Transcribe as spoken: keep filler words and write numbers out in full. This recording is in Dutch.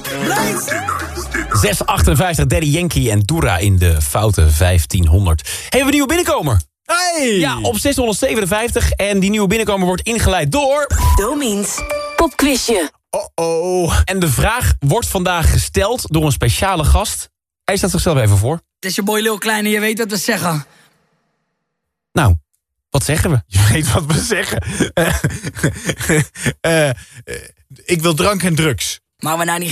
zes achtenvijftig, Daddy Yankee en Doera in de foute vijftienhonderd. Hebben we een nieuwe binnenkomer? Hey! Ja, op zeshonderdzevenenvijftig. En die nieuwe binnenkomer wordt ingeleid door... Domiens popquizje. Oh-oh. En de vraag wordt vandaag gesteld door een speciale gast. Hij staat zichzelf even voor. Het is je boy Lil Klein en je weet wat we zeggen. Nou, wat zeggen we? Je weet wat we zeggen. uh, uh, uh, ik wil drank en drugs. Maar we nou niet